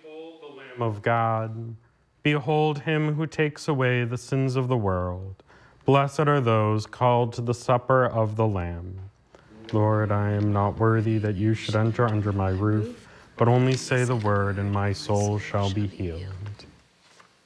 Lamb of God. Behold him who takes away the sins of the world. Blessed are those called to the supper of the Lamb. Lord, I am not worthy that you should enter under my roof, but only say the word, and my soul shall be healed.